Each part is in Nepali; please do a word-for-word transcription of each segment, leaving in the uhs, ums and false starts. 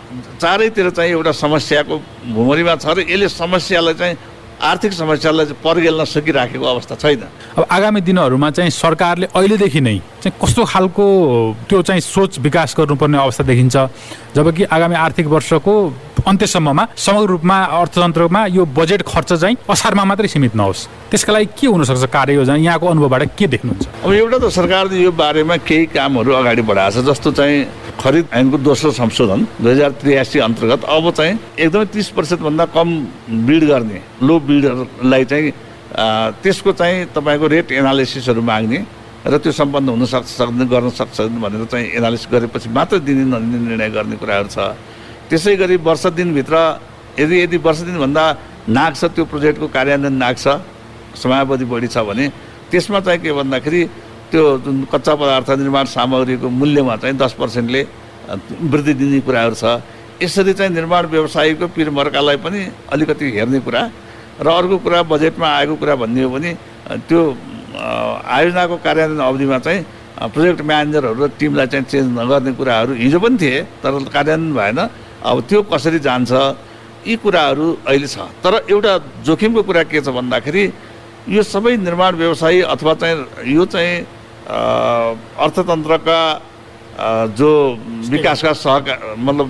चारैतिर चाहिँ एउटा समस्याको भुमरीमा छ र यसले समस्यालाई चाहिँ आर्थिक समस्यालाई चाहिँ पर्गेल्न सकिराखेको अवस्था छैन। अब आगामी दिनहरूमा चाहिँ सरकारले अहिलेदेखि नै चाहिँ कस्तो खालको त्यो चाहिँ सोच विकास गर्नुपर्ने अवस्था देखिन्छ, जबकि आगामी आर्थिक वर्षको अन्त्यसम्ममा समग्र रूपमा अर्थतन्त्रमा यो बजेट खर्च चाहिँ असारमा मात्रै सीमित नहोस्, त्यसका लागि के हुनसक्छ कार्ययोजना? यहाँको अनुभवबाट के देख्नुहुन्छ? अब एउटा त सरकारले यो बारेमा केही कामहरू अगाडि बढाएको छ, जस्तो चाहिँ खरिद ऐनको दोस्रो संशोधन दुई हजार त्रियासी अन्तर्गत अब चाहिँ एकदमै तिस प्रतिशतभन्दा कम बिड गर्ने लो बिडहरूलाई चाहिँ त्यसको चाहिँ तपाईँको रेट एनालिसिसहरू माग्ने र त्यो सम्पन्न हुन सक्छ सक्दैन गर्न सक्छ भनेर चाहिँ एनालिसिस गरेपछि मात्र दिने नदिने निर्णय गर्ने कुराहरू छ। त्यसै गरी वर्ष दिनभित्र यदि यदि वर्ष दिनभन्दा नाग्छ त्यो प्रोजेक्टको कार्यान्वयन नाग्छ, समयावधि बढी छ भने त्यसमा चाहिँ के भन्दाखेरि त्यो जुन कच्चा पदार्थ निर्माण सामग्रीको मूल्यमा चाहिँ दस पर्सेन्टले वृद्धि दिने कुराहरू छ। यसरी चाहिँ निर्माण व्यवसायीको पिरमर्कालाई पनि अलिकति हेर्ने कुरा र अर्को कुरा बजेटमा आएको कुरा भन्ने हो भने त्यो आयोजनाको कार्यान्वयन अवधिमा चाहिँ प्रोजेक्ट म्यानेजरहरू र टिमलाई चाहिँ चेन्ज नगर्ने कुराहरू हिजो पनि थिए तर कार्यान्वयन भएन। अब त्यो कसरी जान्छ यी कुराहरू अहिले छ। तर एउटा जोखिमको कुरा के छ भन्दाखेरि यो सबै निर्माण व्यवसायी अथवा चाहिँ यो चाहिँ अर्थतन्त्रका जो विकासका सहकार मतलब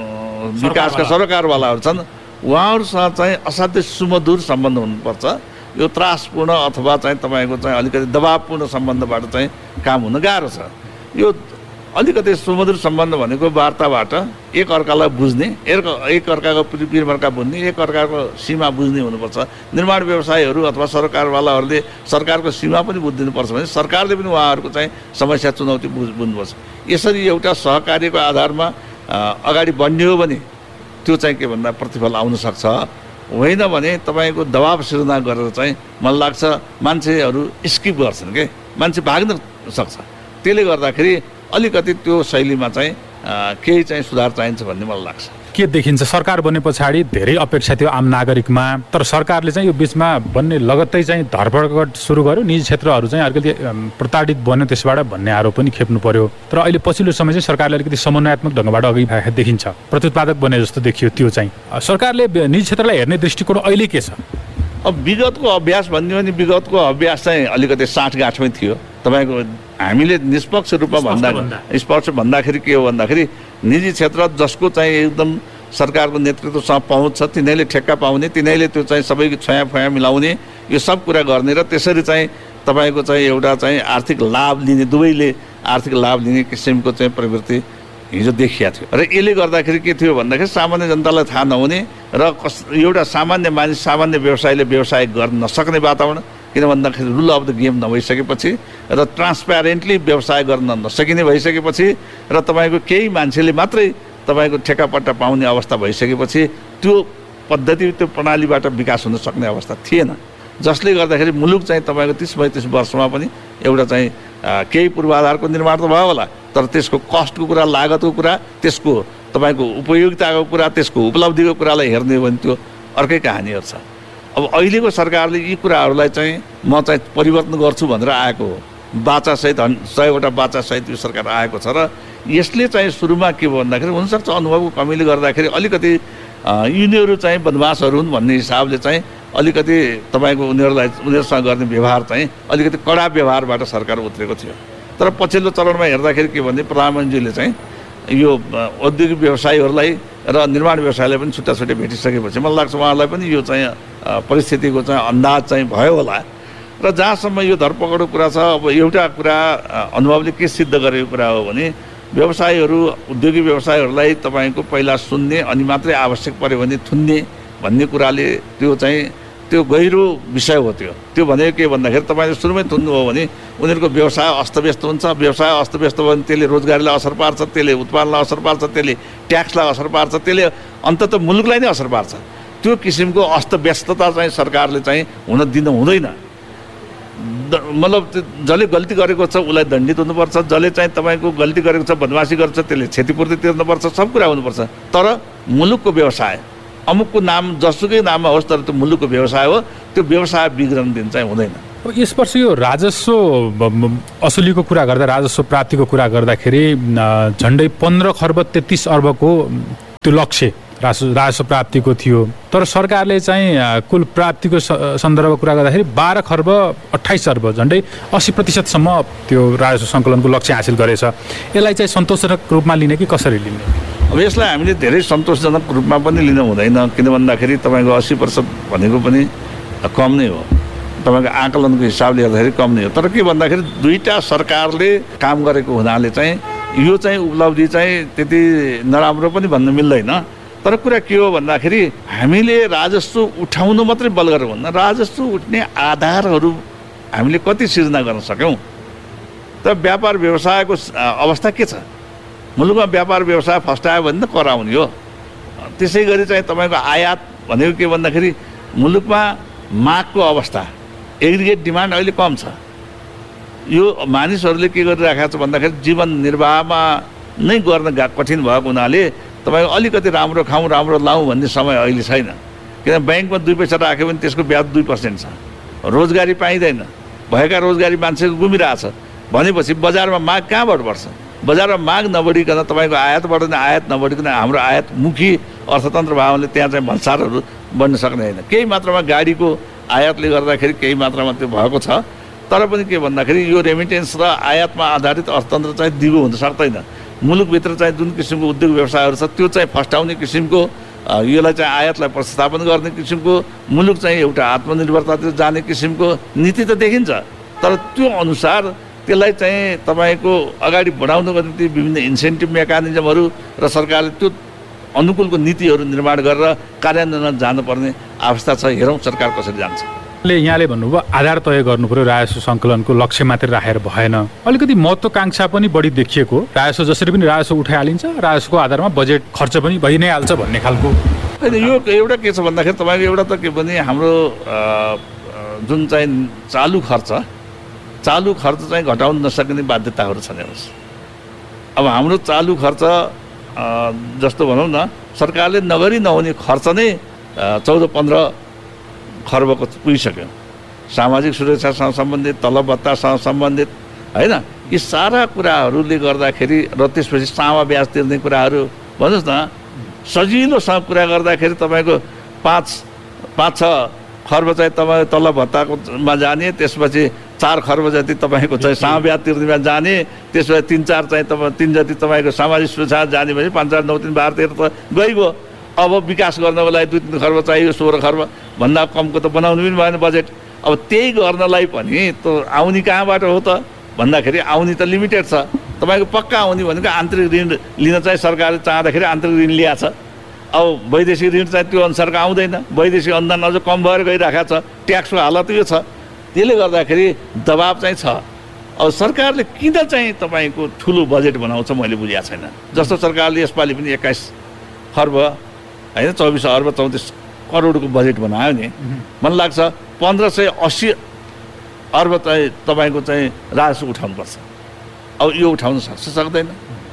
विकासका सरोकारवालाहरू छन् उहाँहरूसँग चाहिँ असाध्यै सुमधुर सम्बन्ध हुनुपर्छ। यो त्रासपूर्ण अथवा चाहिँ तपाईँको चाहिँ अलिकति दबावपूर्ण सम्बन्धबाट चाहिँ काम हुन गाह्रो छ। यो अलिकति सुमधुर सम्बन्ध भनेको वार्ताबाट एक अर्कालाई बुझ्ने, एक एक अर्काको पिरमर्का बुझ्ने, एक अर्काको सीमा बुझ्ने हुनुपर्छ। निर्माण व्यवसायीहरू अथवा सरकारवालाहरूले सरकारको सीमा पनि बुझिदिनुपर्छ भने सरकारले पनि उहाँहरूको चाहिँ समस्या चुनौती बुझ बुझ्नुपर्छ। यसरी एउटा सहकार्यको आधारमा अगाडि बढ्ने हो भने त्यो चाहिँ के भन्दा प्रतिफल आउन सक्छ। होइन भने तपाईँको दबाब सिर्जना गरेर चाहिँ मलाई लाग्छ मान्छेहरू स्किप गर्छन् के, मान्छे भाग्न सक्छ। त्यसले गर्दाखेरि अलिकति त्यो शैलीमा चाहिँ केही चाहिँ सुधार चाहिन्छ भन्ने मलाई लाग्छ। के देखिन्छ सरकार बने पछाडि धेरै अपेक्षा थियो आम नागरिकमा, तर सरकारले चाहिँ यो बिचमा बन्ने लगत्तै चाहिँ धरपकड सुरु गर्यो, निजी क्षेत्रहरू चाहिँ अलिकति प्रताडित बन्यो त्यसबाट भन्ने आरोप पनि खेप्नु पर्यो। तर अहिले पछिल्लो समय चाहिँ सरकारले अलिकति समन्वयात्मक ढङ्गबाट अघि भएको देखिन्छ, प्रत्युत्पादक बने जस्तो देखियो। त्यो चाहिँ सरकारले निजी क्षेत्रलाई हेर्ने दृष्टिकोण अहिले के छ? अब विगतको अभ्यास भन्यो भने विगतको अभ्यास चाहिँ अलिकति साँठगाँठमै थियो। तपाईँको हामीले निष्पक्ष रूपमा भन्दा स्पष्ट भन्दाखेरि के हो भन्दाखेरि निजी क्षेत्र जसको चाहिँ एकदम सरकारको नेतृत्वसँग पहुँच छ तिनीहरूले ठेक्का पाउने, तिनीहरूले त्यो चाहिँ सबैको छया फया मिलाउने, यो सब कुरा गर्ने र त्यसरी चाहिँ तपाईँको चाहिँ एउटा चाहिँ आर्थिक लाभ लिने, दुवैले आर्थिक लाभ लिने किसिमको चाहिँ प्रवृत्ति हिजो देखिया थियो। र यसले गर्दाखेरि के थियो भन्दाखेरि सामान्य जनतालाई थाहा नहुने र कस एउटा सामान्य मानिस सामान्य व्यवसायले व्यवसाय गर्न नसक्ने वातावरण, किन भन्दाखेरि रुल अफ द गेम नभइसकेपछि र ट्रान्सप्यारेन्टली व्यवसाय गर्न नसकिने भइसकेपछि र तपाईँको केही मान्छेले मात्रै तपाईँको ठेक्कापट्टा पाउने अवस्था भइसकेपछि त्यो पद्धति त्यो प्रणालीबाट विकास हुन सक्ने अवस्था थिएन, जसले गर्दाखेरि मुलुक चाहिँ तपाईँको तिस पैँतिस वर्षमा पनि एउटा चाहिँ केही पूर्वाधारको निर्माण त भयो होला तर त्यसको कस्टको कुरा, लागतको कुरा, त्यसको तपाईँको उपयोगिताको कुरा, त्यसको उपलब्धिको कुरालाई हेर्ने हो भने त्यो अर्कै कहानीहरू छ। अब अहिलेको सरकारले यी कुराहरूलाई चाहिँ म चाहिँ परिवर्तन गर्छु भनेर आएको हो, बाचासहित सयवटा बाचासहित यो सरकार आएको छ र यसले चाहिँ सुरुमा के भन्दाखेरि हुनसक्छ अनुभवको कमीले गर्दाखेरि अलिकति यिनीहरू चाहिँ बदमासहरू हुन् भन्ने हिसाबले चाहिँ अलिकति तपाईँको उनीहरूलाई उनीहरूसँग गर्ने व्यवहार चाहिँ अलिकति कडा व्यवहारबाट सरकार उत्रेको थियो। तर पछिल्लो चरणमा हेर्दाखेरि के भने प्रधानमन्त्रीले चाहिँ यो औद्योगिक व्यवसायीहरूलाई र निर्माण व्यवसायलाई पनि छुट्टा छुट्टै भेटिसकेपछि मलाई लाग्छ उहाँहरूलाई पनि यो चाहिँ परिस्थितिको चाहिँ अन्दाज चाहिँ भयो होला। र जहाँसम्म यो धरपकडको कुरा छ, अब एउटा कुरा अनुभवले के सिद्ध गरेको कुरा हो भने व्यवसायीहरू उद्योगिक व्यवसायहरूलाई तपाईँको पहिला सुन्ने अनि मात्रै आवश्यक पऱ्यो भने थुन्ने भन्ने कुराले त्यो चाहिँ त्यो गहिरो विषय हो। त्यो त्यो भनेको के भन्दाखेरि तपाईँले सुरुमै थुन्नु हो भने उनीहरूको व्यवसाय अस्तव्यस्त हुन्छ, व्यवसाय अस्तव्यस्त भयो भने त्यसले रोजगारीलाई असर पार्छ, त्यसले उत्पादनलाई असर पार्छ, त्यसले ट्याक्सलाई असर पार्छ, त्यसले अन्तत मुलुकलाई नै असर पार्छ। त्यो किसिमको अस्तव्यस्तता चाहिँ सरकारले चाहिँ हुन दिन हुँदैन। मतलब जसले गल्ती गरेको छ उसलाई दण्डित हुनुपर्छ, जसले चाहिँ तपाईँको गल्ती गरेको छ बदमासी गर्छ त्यसले क्षतिपूर्ति तिर्नुपर्छ, सब कुरा हुनुपर्छ। तर मुलुकको व्यवसाय अमुकको नाम जसुकै नाममा होस् तर त्यो मुलुकको व्यवसाय हो, त्यो व्यवसाय बिग्रन दिन चाहिँ हुँदैन। यस वर्ष यो राजस्व असुलीको कुरा गर्दा राजस्व प्राप्तिको कुरा गर्दाखेरि झन्डै पन्ध्र खर्ब तेत्तिस अर्बको त्यो लक्ष्य राजस्व राजस्व प्राप्तिको थियो, तर सरकारले चाहिँ कुल प्राप्तिको सन्दर्भमा कुरा गर्दाखेरि बाह्र खर्ब अट्ठाइस अर्ब झन्डै अस्सी प्रतिशतसम्म त्यो राजस्व सङ्कलनको लक्ष्य हासिल गरेछ। यसलाई चाहिँ सन्तोषजनक रूपमा लिने कि कसरी लिने? अब यसलाई हामीले धेरै सन्तोषजनक रूपमा पनि लिन हुँदैन, किन भन्दाखेरि तपाईँको अस्सी प्रतिशत भनेको पनि कम नै हो, तपाईँको आकलनको हिसाबले हेर्दाखेरि कम नै हो। तर के भन्दाखेरि दुईवटा सरकारले काम गरेको हुनाले चाहिँ यो चाहिँ उपलब्धि चाहिँ त्यति नराम्रो पनि भन्नु मिल्दैन। तर कुरा के हो भन्दाखेरि हामीले राजस्व उठाउनु मात्रै बल गरेर भन्दा राजस्व उठ्ने आधारहरू हामीले कति सिर्जना गर्न सक्यौँ। तर व्यापार व्यवसायको अवस्था के छ? मुलुकमा व्यापार व्यवसाय फस्टायो भने त कराउने हो। त्यसै गरी चाहिँ तपाईँको आयात भनेको के भन्दाखेरि मुलुकमा मागको अवस्था, एग्रिगेट डिमान्ड अहिले कम छ। यो मानिसहरूले के गरिरहेको छ भन्दाखेरि जीवन निर्वाहमा नै गर्न कठिन भएको हुनाले तपाईँको अलिकति राम्रो खाउँ राम्रो लाउँ भन्ने समय अहिले छैन। किन ब्याङ्कमा दुई पैसा राख्यो भने त्यसको ब्याज दुई पर्सेन्ट छ, रोजगारी पाइँदैन, भएका रोजगारी मान्छेको गुमिरहेछ भनेपछि बजारमा माग कहाँबाट बढ्छ? बजारमा माग नबढिकन तपाईँको आयात बढ्दैन, आयात नबढिकन हाम्रो आयातमुखी अर्थतन्त्र भयो भने त्यहाँ चाहिँ भन्सारहरू बन्न सक्ने होइन। केही मात्रामा गाडीको आयातले गर्दाखेरि केही मात्रामा त्यो भएको छ, तर पनि के भन्दाखेरि यो रेमिटेन्स र आयातमा आधारित अर्थतन्त्र चाहिँ दिगो हुन सक्दैन। मुलुकभित्र चाहिँ जुन किसिमको उद्योग व्यवसायहरू छ त्यो चाहिँ फस्टाउने किसिमको, यसलाई चाहिँ आयातलाई प्रतिस्थापन गर्ने किसिमको, मुलुक चाहिँ एउटा आत्मनिर्भरतातिर जाने किसिमको नीति त देखिन्छ। तर त्यो अनुसार त्यसलाई चाहिँ तपाईँको अगाडि बढाउनको निम्ति विभिन्न इन्सेन्टिभ मेकानिजमहरू र सरकारले त्यो अनुकूलको नीतिहरू निर्माण गरेर कार्यान्वयन जानुपर्ने अवस्था छ। हेरौँ सरकार कसरी जान्छ। यहाँले भन्नुभयो आधार तय गर्नु पर्यो, राजस्व सङ्कलनको लक्ष्य मात्रै राखेर भएन, अलिकति महत्त्वाकांक्षा पनि बढी देखिएको। राजस्व जसरी पनि राजस्व उठाइहालिन्छ, राजस्वको आधारमा बजेट खर्च पनि भइ नै हाल्छ भन्ने खालको होइन। यो एउटा के छ भन्दाखेरि तपाईँको एउटा त के भने हाम्रो जुन चाहिँ चालु खर्च चालु खर्च चाहिँ घटाउन नसक्ने बाध्यताहरू छन्। हेर्नुहोस्, अब हाम्रो चालु खर्च जस्तो भनौँ न, सरकारले नगरी नहुने खर्च नै चौध पन्ध्र खर्बको पुगिसक्यो। सामाजिक सुरक्षासँग सम्बन्धित, तलब भत्तासँग सम्बन्धित होइन, यी सारा कुराहरूले गर्दाखेरि र त्यसपछि सामा ब्याज तिर्ने कुराहरू भन्नुहोस् न, सजिलोसँग कुरा गर्दाखेरि तपाईँको पाँच पाँच छ खर्ब चाहिँ तपाईँ तलब भत्ताकोमा जाने, त्यसपछि चार खर्ब जति तपाईँको चाहिँ सामा ब्याज तिर्नेमा जाने, त्यसपछि तिन चार चाहिँ तपाईँ तिन जति तपाईँको सामाजिक सुरक्षा जाने भने पाँच चार नौ तिन बाह्र तेह्र त गइगयो। अब विकास गर्नको लागि दुई तिन खर्ब चाहियो, सोह्र खर्ब भन्दा कमको त बनाउनु पनि भएन बजेट। अब त्यही गर्नलाई पनि त आउने कहाँबाट हो त भन्दाखेरि आउने त लिमिटेड छ। तपाईँको पक्का आउने भनेको आन्तरिक ऋण लिन चाहिँ सरकारले चाहँदाखेरि आन्तरिक ऋण ल्याएको छ। अब वैदेशिक ऋण चाहिँ त्यो अनुसारको आउँदैन, वैदेशिक अनुदान अझ कम भएर गइरहेको छ, ट्याक्सको हालत यो छ। त्यसले गर्दाखेरि दबाब चाहिँ छ। अब सरकारले किन चाहिँ तपाईँको ठुलो बजेट बनाउँछ मैले बुझेको छैन। जस्तो सरकारले यसपालि पनि एक्काइस खर्ब होइन चौबिस अर्ब चौतिस करोडको बजेट बनायो नि, मलाई लाग्छ पन्ध्र सय अस्सी अर्ब चाहिँ तपाईँको चाहिँ राजस्व उठाउनुपर्छ। अब यो उठाउन सक्छ सक्दैन,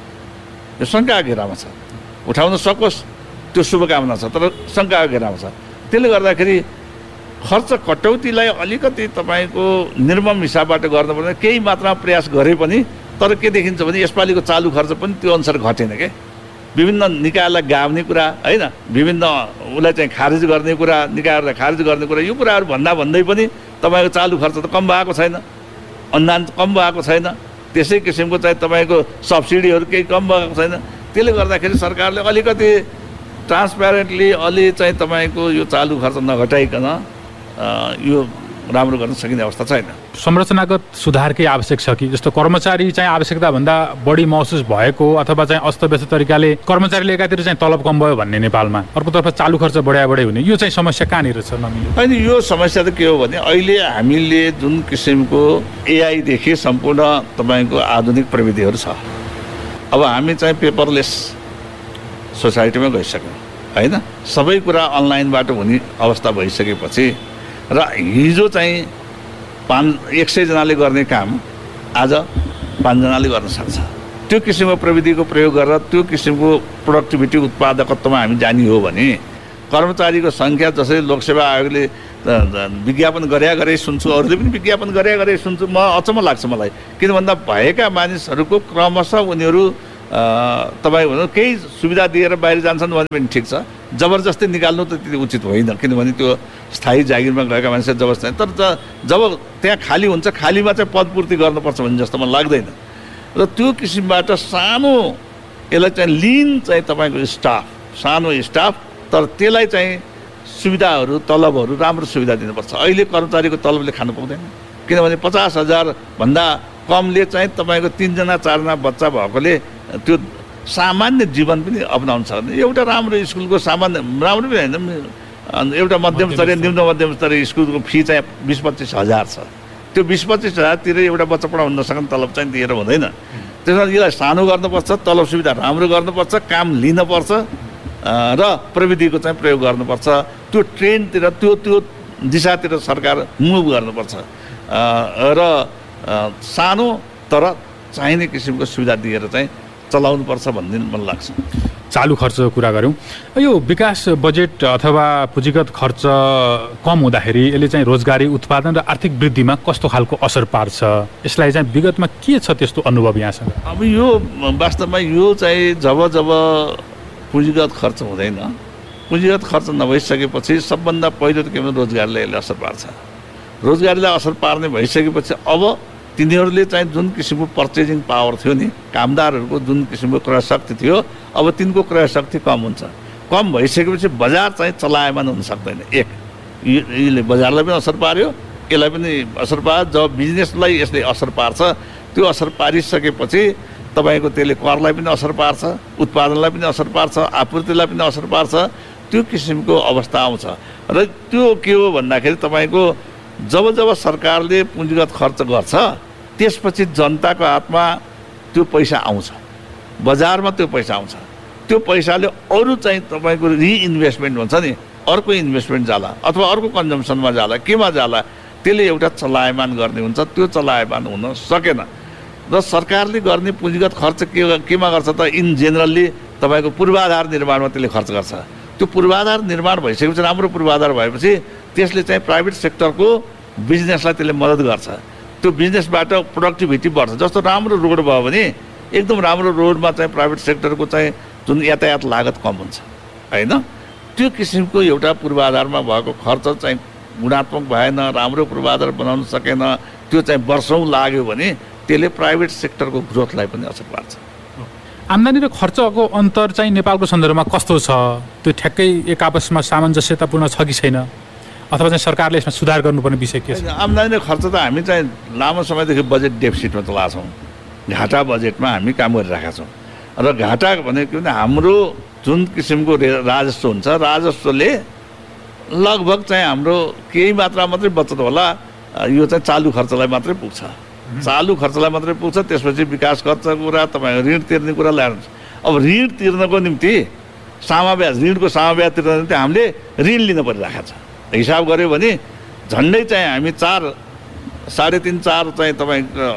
यो शङ्काको घेरामा छ। उठाउन सकोस् त्यो शुभकामना छ, तर शङ्काको घेरामा छ। त्यसले गर्दाखेरि खर्च कटौतीलाई अलिकति तपाईँको निर्मम हिसाबबाट गर्नुपर्ने केही मात्रामा प्रयास गरे पनि, तर के देखिन्छ भने यसपालिको चालु खर्च पनि त्यो अनुसार घटेन के। विभिन्न निकायलाई गाउने कुरा होइन, विभिन्न उसलाई चाहिँ खारिज गर्ने कुरा, निकायहरूलाई खारिज गर्ने कुरा, यो कुराहरू भन्दा भन्दै पनि तपाईँको चालु खर्च त कम भएको छैन, अनुदान कम भएको छैन, त्यसै किसिमको चाहिँ तपाईँको सब्सिडीहरू केही कम भएको छैन। त्यसले गर्दाखेरि सरकारले अलिकति ट्रान्सप्यारेन्टली अलि चाहिँ तपाईँको यो चालु खर्च नघटाइकन यो राम्रो गर्न सकिने अवस्था छैन। संरचनागत सुधारकै आवश्यक छ कि? जस्तो कर्मचारी चाहिँ आवश्यकताभन्दा बढी महसुस भएको अथवा चाहिँ अस्तव्यस्त तरिकाले कर्मचारीले एकातिर चाहिँ तलब कम भयो भन्ने नेपालमा, अर्कोतर्फ चालु खर्च बढाइ बढाइ हुने, यो चाहिँ समस्या कहाँनिर छ नमिल्ने? होइन, यो समस्या त के हो भने अहिले हामीले जुन किसिमको एआईदेखि सम्पूर्ण तपाईँको आधुनिक प्रविधिहरू छ, अब हामी चाहिँ पेपरलेस सोसाइटीमा गइसक्यौँ होइन। सबै कुरा अनलाइनबाट हुने अवस्था भइसकेपछि र हिजो चाहिँ पाँच एक सयजनाले गर्ने काम आज पाँचजनाले गर्न सक्छ। त्यो किसिमको प्रविधिको प्रयोग गरेर त्यो किसिमको प्रोडक्टिभिटी उत्पादकत्वमा हामी जाने हो भने कर्मचारीको सङ्ख्या जसरी लोकसेवा आयोगले विज्ञापन गरे गरे सुन्छु, अरूले पनि विज्ञापन गरे गरे सुन्छु, म अचम्म लाग्छ मलाई। किन भन्दा भएका मानिसहरूको क्रमशः उनीहरू तपाईँ भन्नु केही सुविधा दिएर बाहिर जान्छन् भने पनि ठिक छ, जबरजस्ती निकाल्नु त त्यति उचित होइन, किनभने त्यो स्थायी जागिरमा गएका मान्छे जबरजस्ती। तर जब त्यहाँ खाली हुन्छ, खालीमा चाहिँ पदपूर्ति गर्नुपर्छ भन्ने जस्तो मलाई लाग्दैन। र त्यो किसिमबाट सानो यसलाई चाहिँ लिन चाहिँ तपाईँको स्टाफ, सानो स्टाफ, तर त्यसलाई चाहिँ सुविधाहरू तलबहरू राम्रो सुविधा दिनुपर्छ। अहिले कर्मचारीको तलबले खानु पाउँदैन, किनभने पचास हजारभन्दा कमले चाहिँ तपाईँको तिनजना चारजना बच्चा भएकोले त्यो सामान्य जीवन पनि अपनाउन सक्दैन। एउटा राम्रो स्कुलको सामान्य राम्रो पनि होइन, एउटा मध्यम स्तरीय निम्न मध्यम स्तरीय स्कुलको फी चाहिँ बिस पच्चिस हजार छ। त्यो बिस पच्चिस हजारतिर एउटा बच्चा पढाउन नसक्ने तलब चाहिँ दिएर हुँदैन। त्यसमा यसलाई सानो गर्नुपर्छ, तलब सुविधा राम्रो गर्नुपर्छ, काम लिनुपर्छ र प्रविधिको चाहिँ प्रयोग गर्नुपर्छ। त्यो ट्रेन्डतिर त्यो त्यो दिशातिर सरकार मुभ गर्नुपर्छ र सानो तर चाहिने किसिमको सुविधा दिएर चाहिँ चलाउनुपर्छ भन्ने मलाई लाग्छ। चालु खर्चको कुरा गऱ्यौँ, यो विकास बजेट अथवा पुँजीगत खर्च कम हुँदाखेरि यसले चाहिँ रोजगारी उत्पादन र आर्थिक वृद्धिमा कस्तो खालको असर पार्छ? यसलाई चाहिँ विगतमा के छ त्यस्तो अनुभव यहाँसँग? अब यो वास्तवमा यो चाहिँ जब जब पुँजीगत खर्च हुँदैन, पुँजीगत खर्च नभइसकेपछि सबभन्दा पहिलो त के भने रोजगारीलाई यसले असर पार्छ। रोजगारीलाई असर पार्ने भइसकेपछि अब तिनीहरूले चाहिँ जुन किसिमको पर्चेजिङ पावर थियो नि, कामदारहरूको जुन किसिमको क्रय शक्ति थियो, अब तिनको क्रय शक्ति कम हुन्छ। कम भइसकेपछि बजार चाहिँ चलायमान हुन सक्दैन। एक यसले बजारलाई पनि असर पार्यो, यसलाई पनि असर पार्यो। जब बिजनेसलाई यसले असर पार्छ, त्यो असर पारिसकेपछि तपाईँको त्यसले करलाई पनि असर पार्छ, उत्पादनलाई पनि असर पार्छ, आपूर्तिलाई पनि असर पार्छ। त्यो किसिमको अवस्था आउँछ। र त्यो के हो भन्दाखेरि तपाईँको जब जब सरकारले पुँजीगत खर्च गर्छ, त्यसपछि जनताको हातमा त्यो पैसा आउँछ, बजारमा त्यो पैसा आउँछ। त्यो पैसाले अरू चाहिँ तपाईँको रिइन्भेस्टमेन्ट हुन्छ नि, अर्को इन्भेस्टमेन्ट जाला अथवा अर्को कन्जम्सनमा जाला, केमा जाला, त्यसले एउटा चलायमान गर्ने हुन्छ। त्यो चलायमान हुन सकेन र सरकारले गर्ने पुँजीगत खर्च के केमा गर्छ त? इन जेनरल्ली तपाईँको पूर्वाधार निर्माणमा त्यसले खर्च गर्छ। त्यो पूर्वाधार निर्माण भइसकेपछि, राम्रो पूर्वाधार भएपछि त्यसले चाहिँ प्राइभेट सेक्टरको बिजनेसलाई त्यसले मद्दत गर्छ। त्यो बिजनेसबाट प्रोडक्टिभिटी बढ्छ। जस्तो राम्रो रोड भयो भने एकदम राम्रो रोडमा चाहिँ प्राइभेट सेक्टरको चाहिँ जुन यातायात लागत कम हुन्छ होइन, त्यो किसिमको एउटा पूर्वाधारमा भएको खर्च चाहिँ गुणात्मक भएन, राम्रो पूर्वाधार बनाउन सकेन, त्यो चाहिँ वर्षौँ लाग्यो भने त्यसले प्राइभेट सेक्टरको ग्रोथलाई पनि असर पार्छ। आम्दानी र खर्चको अन्तर चाहिँ नेपालको सन्दर्भमा कस्तो छ? त्यो ठ्याक्कै एक आपसमा सामञ्जस्यतापूर्ण छ कि छैन, अथवा चाहिँ सरकारले यसमा सुधार गर्नुपर्ने विषय के छ? आम्दानी र खर्च त हामी चाहिँ लामो समयदेखि बजेट डेफिसिटमा चलाएको छौँ, घाटा बजेटमा हामी काम गरिरहेका छौँ। र घाटा भनेको भने हाम्रो जुन किसिमको राजस्व हुन्छ, राजस्वले लगभग चाहिँ हाम्रो केही मात्रा मात्रै बचत होला, यो चाहिँ चालु खर्चलाई मात्रै पुग्छ। चालु खर्चलाई मात्रै पुग्छ। त्यसपछि विकास खर्चको कुरा, तपाईँ ऋण तिर्ने कुरा ल्याउनुहुन्छ। अब ऋण तिर्नको निम्ति सामाव्याज, ऋणको सामाव्याज तिर्नको निम्ति हामीले ऋण लिन परिरहेको छ। हिसाब गऱ्यो भने झन्डै चाहिँ हामी चार साढे तिन चार चाहिँ तपाईँको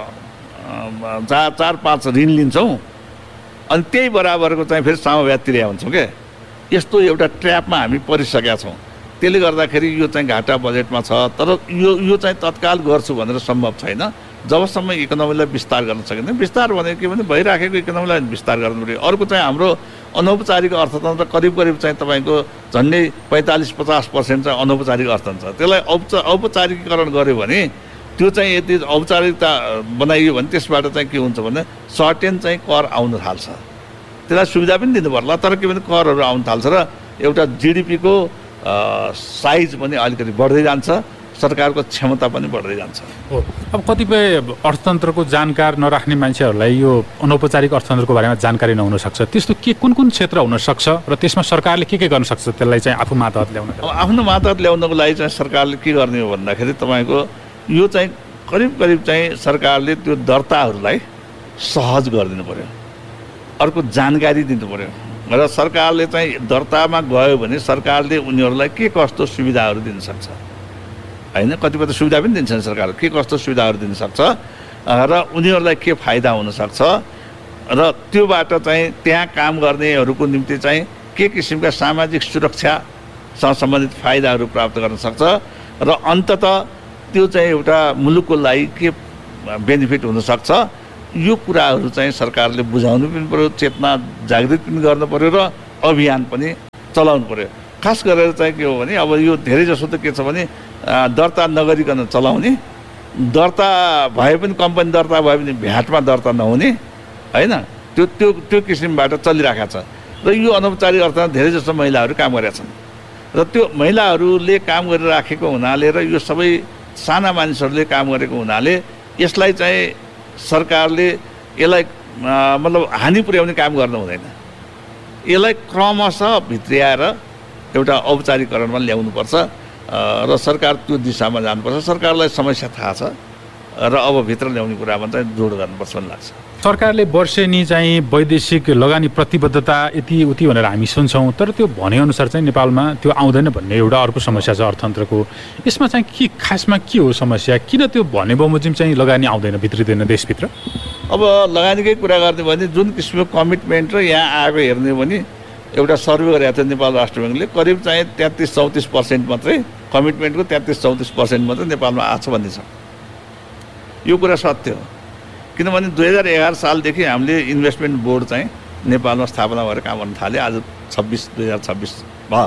चार चार पाँच ऋण लिन्छौँ, अनि त्यही बराबरको चाहिँ फेरि सामाव्याज तिरेका हुन्छौँ क्या। यस्तो एउटा ट्र्यापमा हामी परिसकेका छौँ। त्यसले गर्दाखेरि यो चाहिँ घाटा बजेटमा छ। तर यो यो चाहिँ तत्काल गर्छु भनेर सम्भव छैन जबसम्म इकोनोमीलाई विस्तार गर्न सकिँदैन। विस्तार भनेको के भने भइराखेको इकोनोमीलाई विस्तार गर्नु पऱ्यो। अर्को चाहिँ हाम्रो अनौपचारिक अर्थतन्त्र करिब करिब चाहिँ तपाईँको झन्डै पैँतालिस पचास पर्सेन्ट चाहिँ अनौपचारिक अर्थतन्त्र। त्यसलाई औपचा औपचारिकीकरण गऱ्यो भने त्यो चाहिँ यदि औपचारिकता बनाइयो भने त्यसबाट चाहिँ के हुन्छ भने सर्टेन चाहिँ कर आउन थाल्छ। त्यसलाई सुविधा पनि दिनु पर्ला, तर के भने करहरू आउन थाल्छ र एउटा जिडिपीको साइज पनि अलिकति बढ्दै जान्छ, सरकारको क्षमता पनि बढ्दै जान्छ। हो, अब कतिपय अर्थतन्त्रको जानकार नराख्ने मान्छेहरूलाई यो अनौपचारिक अर्थतन्त्रको बारेमा जानकारी नहुन सक्छ। त्यस्तो के कुन कुन क्षेत्र हुनसक्छ र त्यसमा सरकारले के के गर्न सक्छ त्यसलाई चाहिँ आफू मातहत ल्याउन? आफ्नो मातहत ल्याउनको लागि चाहिँ सरकारले के गर्ने हो भन्दाखेरि तपाईँको यो चाहिँ करिब करिब चाहिँ सरकारले त्यो दर्ताहरूलाई सहज गरिदिनु पऱ्यो, अर्को जानकारी दिनु पऱ्यो र सरकारले चाहिँ दर्तामा गयो भने सरकारले उनीहरूलाई के कस्तो सुविधाहरू दिन सक्छ होइन, कतिपय त सुविधा पनि दिन्छ सरकारले, के कस्तो सुविधाहरू दिन सक्छ र उनीहरूलाई के फाइदा हुनसक्छ र त्योबाट चाहिँ त्यहाँ काम गर्नेहरूको निम्ति चाहिँ के किसिमका सामाजिक सुरक्षासँग सम्बन्धित फाइदाहरू प्राप्त गर्न सक्छ र अन्ततः त्यो चाहिँ एउटा मुलुकको लागि के बेनिफिट हुनसक्छ यो कुराहरू चाहिँ सरकारले बुझाउनु पनि पर्यो, चेतना जागृत पनि गर्नु पर्यो र अभियान पनि चलाउनु पर्यो। खास गरेर चाहिँ के हो भने अब यो धेरै जसो त के छ भने दर्ता नगरिकन चलाउने, दर्ता भए पनि कम्पनी दर्ता भए पनि भ्याटमा दर्ता नहुने होइन, त्यो त्यो त्यो किसिमबाट चलिरहेको छ र यो अनौपचारिक अर्थमा धेरै जसो महिलाहरू काम गरेका छन् र त्यो महिलाहरूले काम गरिराखेको हुनाले र यो सबै साना मानिसहरूले काम गरेको हुनाले यसलाई चाहिँ सरकारले यसलाई मतलब हानि पुर्याउने काम गर्नु हुँदैन। यसलाई क्रमशः भित्र्याएर एउटा औपचारिकरणमा ल्याउनुपर्छ र सरकार त्यो दिशामा जानुपर्छ। सरकारलाई समस्या थाहा छ र अब भित्र ल्याउने कुरामा चाहिँ जोड गर्नुपर्छ भन्ने लाग्छ। सरकारले वर्षेनी चाहिँ वैदेशिक लगानी प्रतिबद्धता यति उति भनेर हामी सुन्छौँ, तर त्यो भनेअनुसार चाहिँ नेपालमा त्यो आउँदैन भन्ने एउटा अर्को समस्या छ अर्थतन्त्रको। यसमा चाहिँ के खासमा के हो समस्या? किन त्यो भने बमोजिम चाहिँ लगानी आउँदैन, भित्रिँदैन देशभित्र? अब लगानीकै कुरा गर्ने भने जुन किसिमको कमिटमेन्ट र यहाँ आएको हेर्ने भने एउटा सर्वे गरेको थियो नेपाल राष्ट्र ब्याङ्कले, करिब चाहिँ तेत्तिस चौतिस पर्सेन्ट मात्रै कमिटमेन्टको तेत्तिस चौतिस पर्सेन्ट मात्रै नेपालमा आएको छ भन्ने छ। यो कुरा सत्य हो, किनभने दुई हजार एघार सालदेखि हामीले इन्भेस्टमेन्ट बोर्ड चाहिँ नेपालमा स्थापना गरेर काम गर्न थाल्यो। आज छब्बिस दुई हजार छब्बिस भयो।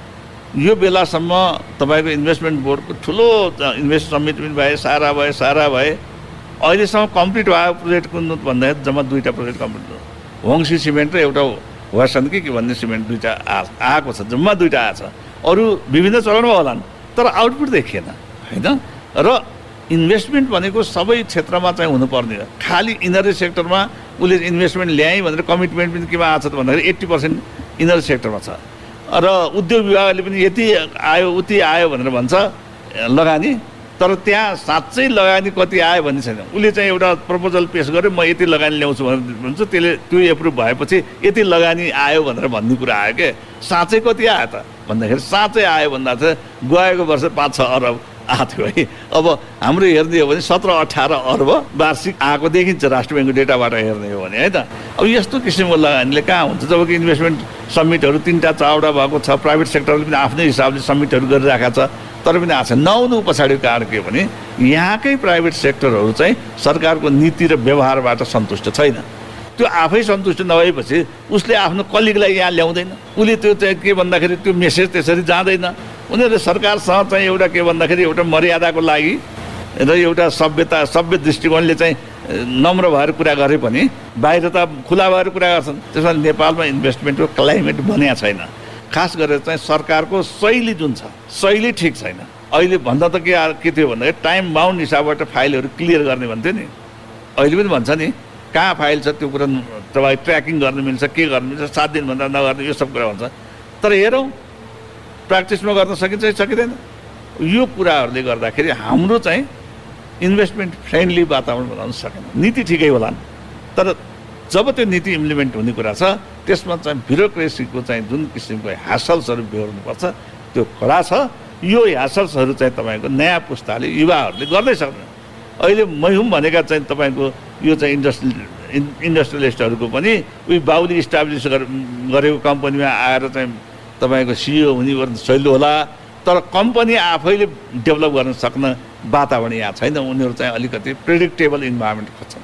यो बेलासम्म तपाईँको इन्भेस्टमेन्ट बोर्डको ठुलो इन्भेस्ट समिति पनि भए, सारा भए सारा भए अहिलेसम्म कम्प्लिट भयो प्रोजेक्ट कुन भन्दाखेरि जम्मा दुईवटा प्रोजेक्ट कम्प्लिट भयो। होङसी सिमेन्ट र एउटा वासन कि के भन्ने सिमेन्ट दुईवटा आएको छ, जम्मा दुईवटा आएको छ। अरू विभिन्न चरणमा होलान् तर आउटपुट देखिएन होइन। र इन्भेस्टमेन्ट भनेको सबै क्षेत्रमा चाहिँ हुनुपर्ने हो। खालि इनरी सेक्टरमा उसले इन्भेस्टमेन्ट ल्याएँ भनेर कमिटमेन्ट पनि केमा आएको छ त भन्दाखेरि एट्टी पर्सेन्ट इनरी सेक्टरमा छ र उद्योग विभागले पनि यति आयो उति आयो भनेर भन्छ लगानी, तर त्यहाँ साँच्चै लगानी कति आयो भन्ने छैन। उसले चाहिँ एउटा प्रपोजल पेस गर्यो, म यति लगानी ल्याउँछु भनेर भन्छ, त्यसले त्यो एप्रुभ भएपछि यति लगानी आयो भनेर भन्ने कुरा आयो के। साँच्चै कति आयो त भन्दाखेरि साँच्चै आयो भन्दा चाहिँ गएको वर्ष पाँच छ अरब आएको थियो है। अब हाम्रो हेर्ने हो भने सत्र अठार अर्ब वार्षिक आएको देखिन्छ राष्ट्र ब्याङ्कको डेटाबाट हेर्ने हो भने है त। अब यस्तो किसिमको लगानीले कहाँ हुन्छ, जबकि इन्भेस्टमेन्ट समिटहरू तिनवटा चारवटा भएको छ, प्राइभेट सेक्टरले पनि आफ्नै हिसाबले समिटहरू गरिरहेको छ, तर पनि आएको छ। नआउनु पछाडिको कारण के हो भने यहाँकै प्राइभेट सेक्टरहरू चाहिँ सरकारको नीति र व्यवहारबाट सन्तुष्ट छैन। त्यो आफै सन्तुष्ट नभएपछि उसले आफ्नो कलिगलाई यहाँ ल्याउँदैन। उसले त्यो चाहिँ के भन्दाखेरि त्यो मेसेज त्यसरी जाँदैन। उनीहरूले सरकारसँग चाहिँ एउटा के भन्दाखेरि एउटा मर्यादाको लागि र एउटा सभ्यता सभ्य दृष्टिकोणले चाहिँ नम्र भएर कुरा गरे पनि बाहिर त खुला भएर कुरा गर्छन्। त्यसमा नेपालमा इन्भेस्टमेन्टको क्लाइमेट बनिया छैन। खास गरेर चाहिँ सरकारको शैली जुन छ, शैली ठिक छैन। अहिले भन्दा त के के थियो भन्दाखेरि टाइम बााउन्ड हिसाबबाट फाइलहरू क्लियर गर्ने भन्थ्यो नि। अहिले पनि भन्छ नि कहाँ फाइल छ त्यो कुरा तपाईँ ट्र्याकिङ गर्न मिल्छ, के गर्नु मिल्छ, सात दिनभन्दा नगर्ने यो सब कुरा भन्छ। तर हेरौँ प्र्याक्टिसमा गर्न सकिन्छ सकिँदैन। यो कुराहरूले गर्दाखेरि हाम्रो चाहिँ इन्भेस्टमेन्ट फ्रेन्डली वातावरण बनाउन सकेन। नीति ठिकै होलान्, तर जब त्यो नीति इम्प्लिमेन्ट हुने कुरा छ त्यसमा चाहिँ ब्युरोक्रेसीको चाहिँ जुन किसिमको ह्यासल्सहरू बेहोर्नुपर्छ त्यो कडा छ। यो ह्यासल्सहरू चाहिँ तपाईँको नयाँ पुस्ताले युवाहरूले गर्दै सक्दैन। अहिले मैहुम भनेका चाहिँ तपाईँको यो चाहिँ इन्डस्ट्रियल इन्डस्ट्रियलिस्टहरूको पनि उही बाउली इस्टाब्लिस गरेको कम्पनीमा आएर चाहिँ तपाईँको सिइओ हुने सहिलो होला, तर कम्पनी आफैले डेभलप गर्न सक्ने वातावरण यहाँ छैन। उनीहरू चाहिँ अलिकति प्रेडिक्टेबल इन्भाइरोमेन्ट खोज्छन्।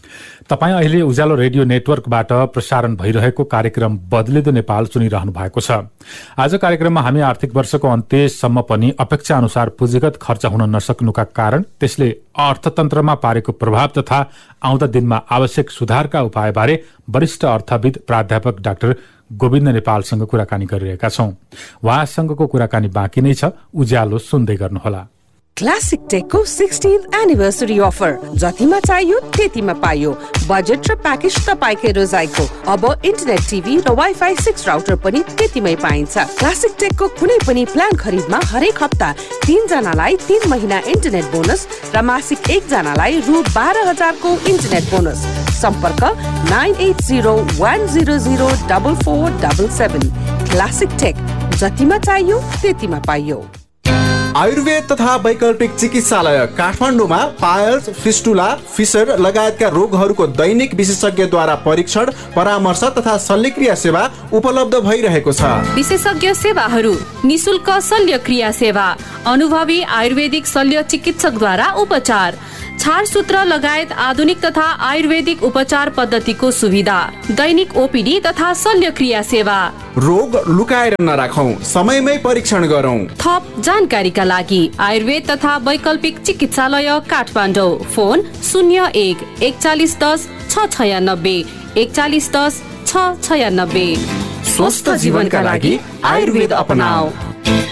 तपाईँ अहिले उज्यालो रेडियो नेटवर्कबाट प्रसारण भइरहेको कार्यक्रम बदलिँदो नेपाल सुनिरहनु भएको छ। आज कार्यक्रममा हामी आर्थिक वर्षको अन्त्यसम्म पनि अपेक्षा अनुसार पुँजीगत खर्च हुन नसक्नुका कारण, त्यसले अर्थतन्त्रमा पारेको प्रभाव तथा आउँदा दिनमा आवश्यक सुधारका उपायबारे वरिष्ठ अर्थविद प्राध्यापक डाक्टर गोविन्द नेपालसँग कुराकानी गरिरहेका छौं। उहाँसँगको कुराकानी बाँकी नै छ, उज्यालो सुन्दै गर्नुहोला। क्लासिक टेकको सिक्सटीन्थ एनिभर्सरी अफर, जतिमा चाहियो त्यतिमा पाइयो। बजेट र प्याकेज तपाईकै रोजाइको। अब इन्टरनेट टिभी र वाइफाई सिक्स राउटर पनि त्यतिमै पाइन्छ। क्लासिक टेकको कुनै पनि प्लान खरिदमा हरेक हप्ता तीन जनालाई तीन महिना इन्टरनेट बोनस र मासिक एक जनालाई रु बाह्र हजारको इन्टरनेट बोनस। सम्पर्क nine at zero one zero zero double four double seven. Classic take, जतिमा चाहियो त्यतिमा पाइयो। आयुर्वेद तथा वैकल्पिक चिकित्सालय काठमाडौँमा पायल्स, फिस्टुला, फिसर लगायतका रोगहरूको दैनिक विशेषज्ञद्वारा परीक्षण, परामर्श तथा शल्यक्रिया सेवा उपलब्ध भइरहेको छ। विशेषज्ञ सेवाहरू: निशुल्क शल्यक्रिया सेवा, अनुभवी आयुर्वेदिक शल्य चिकित्सकद्वारा उपचार, छारसूत्र लगायत आधुनिक तथा आयुर्वेदिक उपचार पद्धतिको सुविधा, दैनिक ओपीडी तथा शल्यक्रिया सेवा। रोग लुकाएर नराखौं, समयमै परीक्षण गरौं। थप जानकारीका लागि आयुर्वेद तथा वैकल्पिक चिकित्सालय काठमाडौँ, फोन शून्य एक एकचालिस दस छ छयानब्बे एकचालिस दस छ छयानब्बे। स्वस्थ जीवनका लागि आयुर्वेद अपनाऊ।